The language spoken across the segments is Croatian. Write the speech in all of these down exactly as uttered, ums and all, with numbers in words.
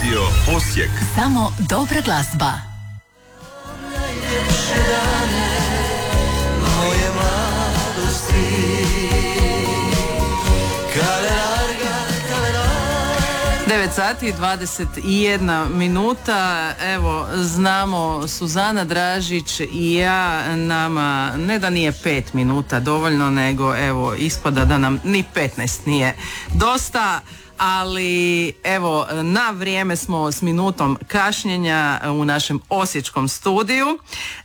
Radio Osijek. Samo dobra glazba. Moje mladosti. devet sati i dvadeset jedna minuta. Evo, znamo, Suzana Dražić i ja, nama ne da nije pet minuta dovoljno, nego evo ispada da nam ni petnaest nije dosta. Ali evo, na vrijeme smo s minutom kašnjenja u našem osječkom studiju.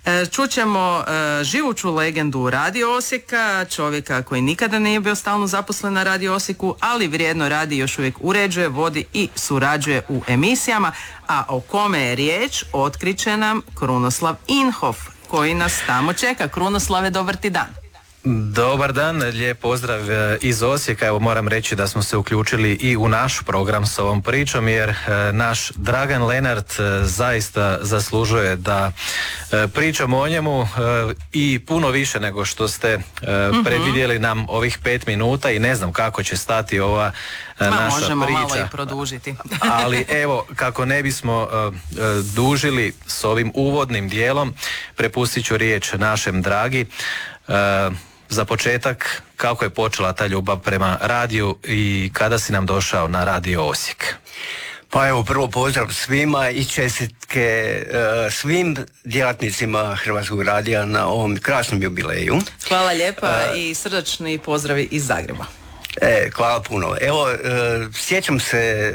Čućemo živuću legendu Radio Osijeka, čovjeka koji nikada nije bio stalno zaposlen na Radio Osijeku, ali vrijedno radi, još uvijek uređuje, vodi i surađuje u emisijama. A o kome je riječ, otkriće nam Krunoslav Inhof, koji nas tamo čeka. Krunoslave, dobar ti dan. Dobar dan, lijep pozdrav iz Osijeka. Evo, moram reći da smo se uključili i u naš program s ovom pričom, jer naš Dragan Lenart zaista zaslužuje da pričamo o njemu i puno više nego što ste predvidjeli nam ovih pet minuta i ne znam kako će stati ova Ma, naša možemo priča. malo i produžiti. Ali evo, kako ne bismo uh, dužili s ovim uvodnim dijelom, prepustit ću riječ našem dragi. Uh, za početak, kako je počela ta ljubav prema radiju i kada si nam došao na Radio Osijek? Pa evo, prvo pozdrav svima i čestitke uh, svim djelatnicima Hrvatskog radija na ovom krasnom jubileju. Hvala lijepa uh, i srdačni pozdravi iz Zagreba. E, hvala puno. Evo, e, sjećam se e,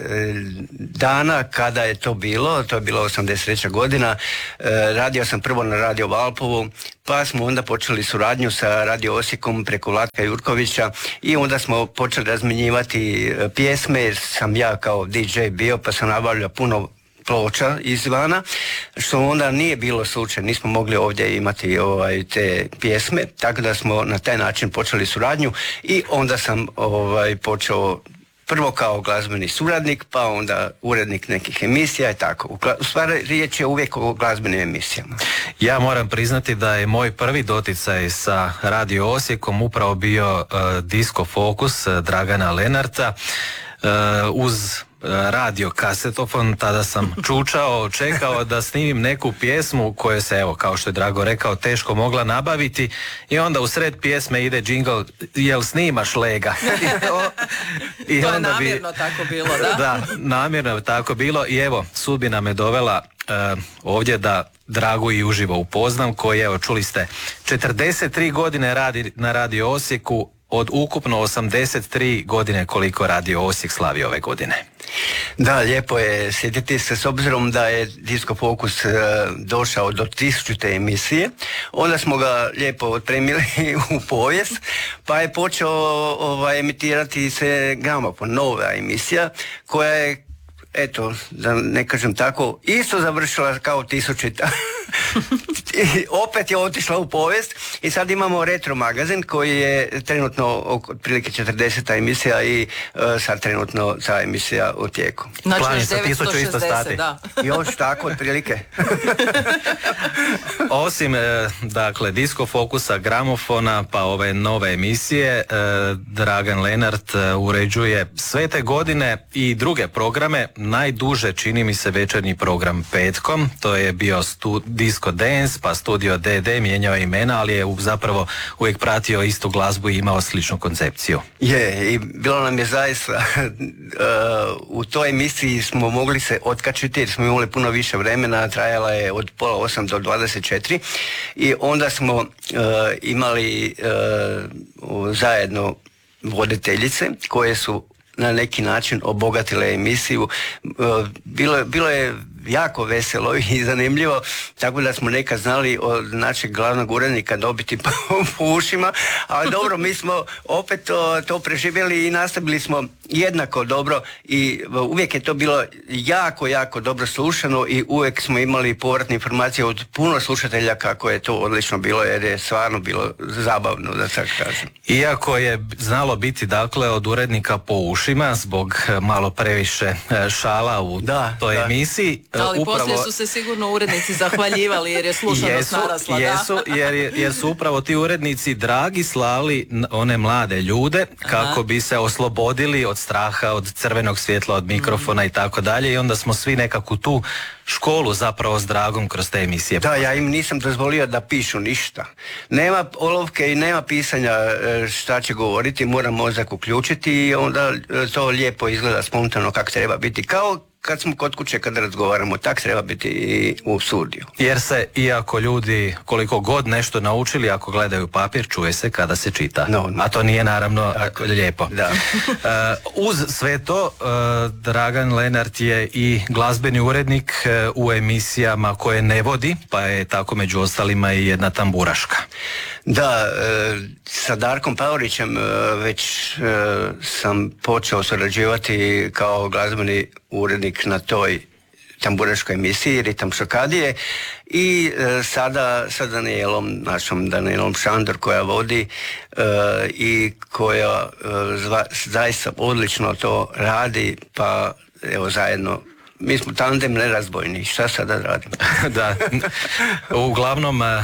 dana kada je to bilo, to je bilo osamdeset treća godina, e, radio sam prvo na Radio Valpovu, pa smo onda počeli suradnju sa Radio Osijekom preko Vlatka Jurkovića i onda smo počeli razmjenjivati pjesme, jer sam ja kao di džej bio, pa sam nabavljao puno ploča izvana, što onda nije bilo slučaj, nismo mogli ovdje imati ovaj, te pjesme, tako da smo na taj način počeli suradnju i onda sam ovaj, počeo prvo kao glazbeni suradnik, pa onda urednik nekih emisija i tako. U stvari riječ je uvijek o glazbenim emisijama. Ja moram priznati da je moj prvi doticaj sa Radio Osijekom upravo bio uh, Disco Fokus uh, Dragana Lenarta. Uh, uz radio kasetofon, tada sam čučao, čekao da snimim neku pjesmu koju se, evo, kao što je Drago rekao, teško mogla nabaviti i onda u sred pjesme ide džingl, jel snimaš lega? I to je onda namjerno bi, tako bilo, da? Da, namjerno tako bilo i evo, sudbina me dovela uh, ovdje da Dragu i uživo upoznam, koji, evo, čuli ste, četrdeset tri godine radi na Radio Osijeku, od ukupno osamdeset tri godine koliko Radio Osijek slavi ove godine. Da, lijepo je sjetiti se, s obzirom da je Disco Fokus e, došao do tisućite emisije, onda smo ga lijepo otpremili u povijest, pa je počeo ovaj, emitirati se Gramofon, nova emisija, koja je, eto, da ne kažem tako, isto završila kao tisućita. I opet je otišla u povijest i sad imamo Retro magazin koji je trenutno otprilike četrdeseta emisija i uh, sad trenutno ta emisija u tijeku. Znači Plani sa devetsto šezdeset, da. Još tako otprilike. Osim, dakle, Disco Fokusa, Gramofona, pa ove nove emisije, Dragan Lenart uređuje sve te godine i druge programe. Najduže, čini mi se, večernji program petkom, to je bio stu, Disco Dance, pa Studio D D, mijenjao imena, ali je zapravo uvijek pratio istu glazbu i imao sličnu koncepciju. Je, i bilo nam je zaista, uh, u toj emisiji smo mogli se otkačiti jer smo imali puno više vremena, trajala je od pola osam do dvadeset četiri i onda smo uh, imali uh, zajedno voditeljice koje su na neki način obogatile emisiju. Bilo, bilo je jako veselo i zanimljivo, tako da smo nekad znali od našeg glavnog urednika dobiti po, po ušima, ali dobro, mi smo opet to, to preživjeli i nastavili smo jednako dobro i uvijek je to bilo jako, jako dobro slušano i uvijek smo imali povratne informacije od puno slušatelja kako je to odlično bilo, jer je stvarno bilo zabavno, da tako kažem. Iako je znalo biti, dakle, od urednika po ušima zbog malo previše šala u da, toj da. emisiji. Ali upravo, poslije su se sigurno urednici zahvaljivali jer je slušanost narasla. Jesu, da? jer, jer su upravo ti urednici dragi slali one mlade ljude kako Aha. bi se oslobodili od od straha, od crvenog svjetla, od mikrofona i tako dalje i onda smo svi nekako tu školu zapravo s Dragom kroz te emisije. Da, ja im nisam dozvolio da pišu ništa. Nema olovke i nema pisanja šta će govoriti, moram mozak uključiti i onda to lijepo izgleda spontano kako treba biti. Kao kad smo kod kuće kad razgovaramo, tak treba biti i u studiju. Jer se, iako ljudi koliko god nešto naučili, ako gledaju papir, čuje se kada se čita. No, no. A to nije naravno Tako, lijepo. Da. uh, uz sve to, uh, Dragan Lenart je i glazbeni urednik uh, u emisijama koje ne vodi, pa je tako među ostalima i jedna tamburaška. Da, e, sa Darkom Pavorićem e, već e, sam počeo surađivati kao glazbeni urednik na toj tamburaškoj emisiji Ritam Šokadije i e, sada sa Danielom, našom Danielom Šandor koja vodi e, i koja e, zva, zaista odlično to radi, pa evo zajedno mi smo tandem nerazbojni, šta sada radim? Da, uglavnom uh,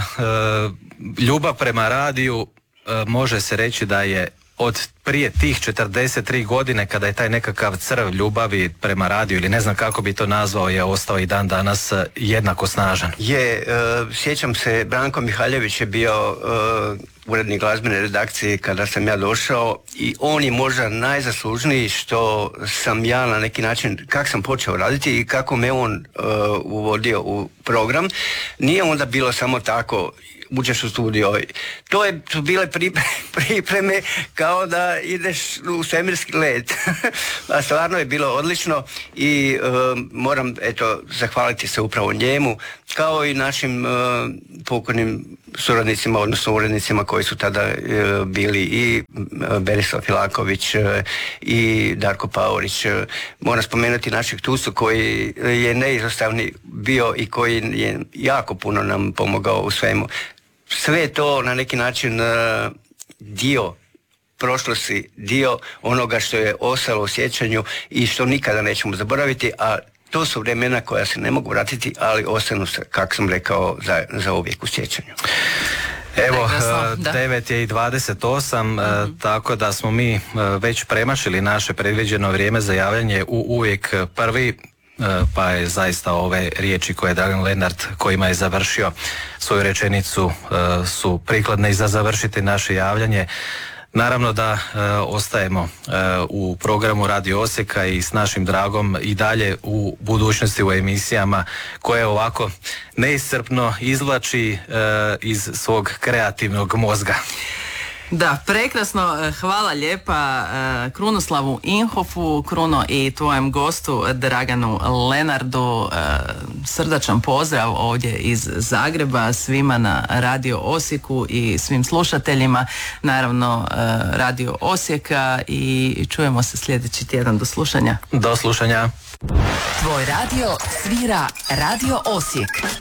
ljubav prema radiju uh, može se reći da je od prije tih četrdeset tri godine kada je taj nekakav crv ljubavi prema radiju ili ne znam kako bi to nazvao je ostao i dan danas uh, jednako snažan. Je, uh, sjećam se, Branko Mihaljević je bio uh, urednik glazbene redakcije kada sam ja došao i on je možda najzaslužniji što sam ja na neki način, kak sam počeo raditi i kako me on uh, uvodio u program. Nije onda bilo samo tako uđeš u studio. To je, su bile pripreme kao da ideš u svemirski let. A stvarno je bilo odlično i uh, moram eto zahvaliti se upravo njemu kao i našim uh, pokojnim suradnicima, odnosno urednicima koji su tada uh, bili i uh, Berislav Filaković uh, i Darko Pavorić. Uh, moram spomenuti našeg Tusu koji je neizostavni bio i koji je jako puno nam pomogao u svemu. Sve je to na neki način uh, dio prošlosti, dio onoga što je ostalo u sjećanju i što nikada nećemo zaboraviti, a to su vremena koja se ne mogu vratiti, ali ostanu se, kako sam rekao, za, za uvijek u sjećanju. Evo, devet je i dvadeset osam, mm-hmm. tako da smo mi već premašili naše predviđeno vrijeme za javljanje u uvijek prvi, pa je zaista ove riječi koje je Dragan Lenart, kojima je završio svoju rečenicu, su prikladne i za završiti naše javljanje. Naravno da e, ostajemo e, u programu Radio Osijeka i s našim Dragom i dalje u budućnosti u emisijama koje ovako neiscrpno izvlači e, iz svog kreativnog mozga. Da, prekrasno, hvala lijepa Krunoslavu Inhofu, Kruno, i tvojem gostu Draganu Lenardu. Srdačan pozdrav ovdje iz Zagreba svima na Radio Osijeku i svim slušateljima, naravno Radio Osijeka, i čujemo se sljedeći tjedan. Do slušanja. Do slušanja. Tvoj radio svira Radio Osijek.